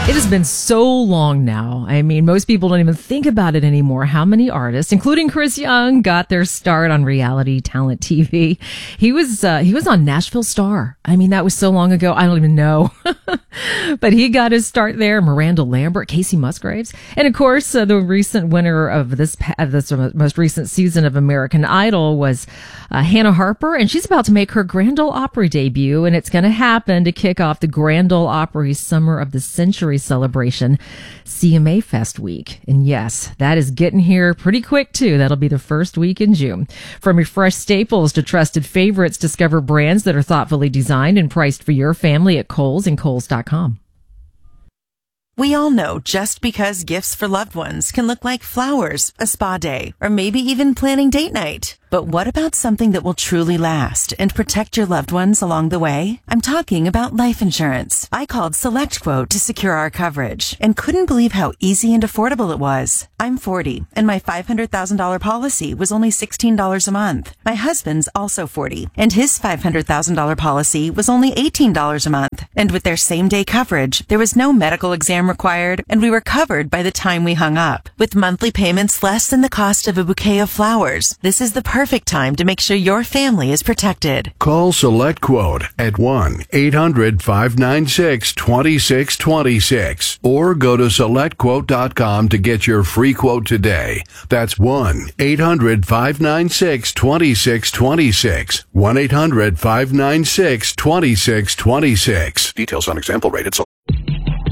It has been so long now. I mean, most people don't even think about it anymore. How many artists, including Chris Young, got their start on reality talent TV? He was on Nashville Star. I mean, that was so long ago. I don't even know. But he got his start there. Miranda Lambert, Casey Musgraves. And of course, the recent winner of this most recent season of American Idol was Hannah Harper. And she's about to make her Grand Ole Opry debut. And it's going to happen to kick off the Grand Ole Opry Summer of the Century celebration, CMA Fest week. And yes, that is getting here pretty quick too. That'll be the first week in June. From your fresh staples to trusted favorites, discover brands that are thoughtfully designed and priced for your family at Kohl's and Kohl's.com. We all know just because gifts for loved ones can look like flowers, a spa day, or maybe even planning date night. But what about something that will truly last and protect your loved ones along the way? I'm talking about life insurance. I called SelectQuote to secure our coverage and couldn't believe how easy and affordable it was. I'm 40 and my $500,000 policy was only $16 a month. My husband's also 40 and his $500,000 policy was only $18 a month. And with their same day coverage, there was no medical exam required and we were covered by the time we hung up. With monthly payments less than the cost of a bouquet of flowers, this is the perfect time to make sure your family is protected. Call SelectQuote at 1-800-596-2626 or go to SelectQuote.com to get your free quote today. That's 1-800-596-2626. 1-800-596-2626. Details on example rate at